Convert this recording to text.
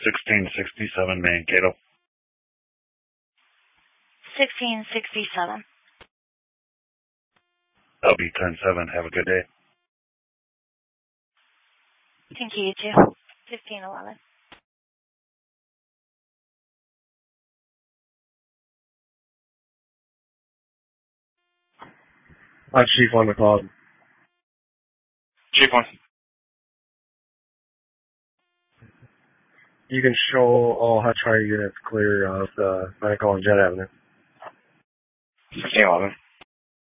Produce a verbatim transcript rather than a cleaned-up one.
sixteen sixty-seven Mankato. sixteen sixty-seven. L B ten seven. Have a good day. Thank you, you too. fifteen eleven. Uh, Chief on the call. Chief one. You can show all hot fire units clear of the Medical and Jet Avenue. fifteen eleven.